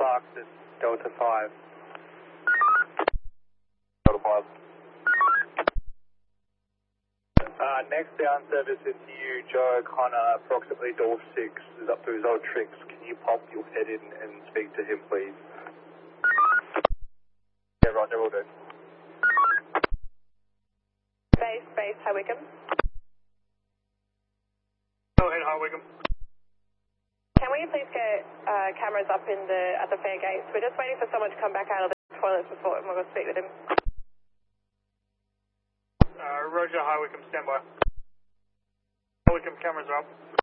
Clarkson, Delta 5. Delta 5. Next down service is to you, Joe O'Connor, approximately door 6, is up to his old tricks. Can you pop your head in and speak to him, please? Yeah, roger, will do. Base, High Wycombe. Go ahead, High Wycombe. Can we please get cameras up at the fare gates? We're just waiting for someone to come back out of the toilets before we're going to speak with him. Roger, High Wycombe, stand by. High Wycombe, cameras are up.